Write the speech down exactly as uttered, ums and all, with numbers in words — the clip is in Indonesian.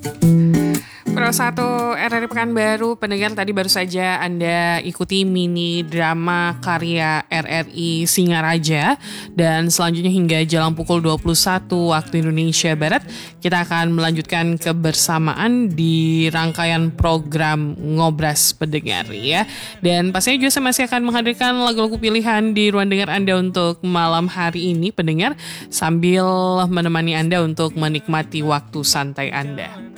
Pro satu R R I Pekanbaru, pendengar tadi baru saja Anda ikuti mini drama karya R R I Singaraja. Dan selanjutnya hingga jelang pukul dua puluh satu waktu Indonesia Barat, kita akan melanjutkan kebersamaan di rangkaian program Ngobras pendengar ya. Dan pastinya juga saya masih akan menghadirkan lagu-lagu pilihan di ruang dengar Anda untuk malam hari ini pendengar, sambil menemani Anda untuk menikmati waktu santai Anda.